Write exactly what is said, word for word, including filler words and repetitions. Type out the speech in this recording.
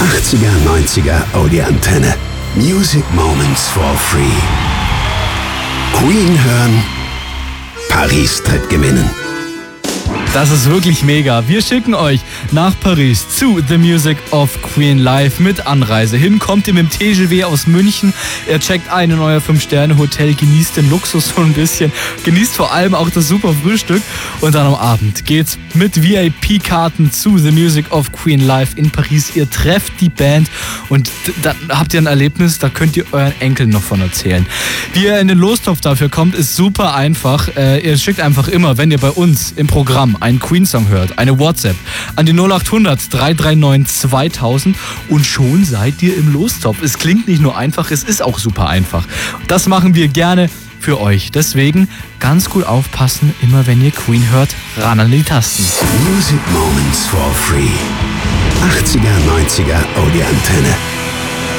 achtziger, neunziger Audi Antenne. Music Moments for free. Queen hören, Paris tritt gewinnen. Das ist wirklich mega. Wir schicken euch nach Paris zu The Music of Queen Live mit Anreise. Hin kommt ihr mit dem T G V aus München. Ihr checkt ein in euer fünf Sterne Hotel, genießt den Luxus so ein bisschen, genießt vor allem auch das super Frühstück. Und dann am Abend geht's mit V I P-Karten zu The Music of Queen Live in Paris. Ihr trefft die Band und dann habt ihr ein Erlebnis, da könnt ihr euren Enkeln noch von erzählen. Wie ihr in den Lostopf dafür kommt, ist super einfach. Äh, ihr schickt einfach immer, wenn ihr bei uns im Programm einen Queen-Song hört, eine WhatsApp an die null acht hundert, drei drei neun, zweitausend und schon seid ihr im Lostopf. Es klingt nicht nur einfach, es ist auch super einfach. Das machen wir gerne für euch. Deswegen ganz gut aufpassen, immer wenn ihr Queen hört, ran an die Tasten. Music Moments for free. achtziger, neunziger Audi Antenne.